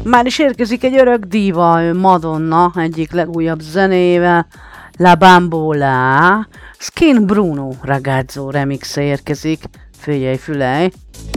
Már is érkezik egy örök díva, Madonna egyik legújabb zenével, La Bambola, Skin Bruno Ragazzo remixe érkezik. Figyelj, fülej!